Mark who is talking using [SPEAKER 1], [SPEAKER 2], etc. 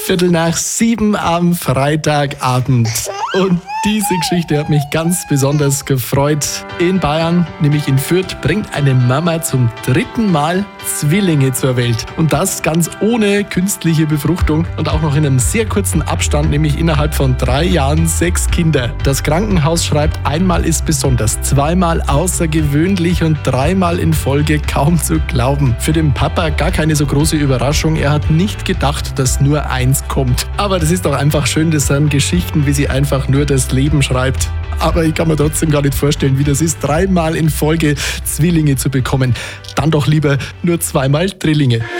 [SPEAKER 1] 7:15 am Freitagabend. Und diese Geschichte hat mich ganz besonders gefreut. In Bayern, nämlich in Fürth, bringt eine Mama zum 3. Mal Zwillinge zur Welt. Und das ganz ohne künstliche Befruchtung und auch noch in einem sehr kurzen Abstand, nämlich innerhalb von 3 Jahren 6 Kinder. Das Krankenhaus schreibt, einmal ist besonders, 2-mal außergewöhnlich und 3-mal in Folge kaum zu glauben. Für den Papa gar keine so große Überraschung. Er hat nicht gedacht, dass nur 1 kommt. Aber das ist doch einfach schön, das sind Geschichten, wie sie einfach nur das Leben schreibt. Aber ich kann mir trotzdem gar nicht vorstellen, wie das ist, 3-mal in Folge Zwillinge zu bekommen. Dann doch lieber nur 2-mal Drillinge.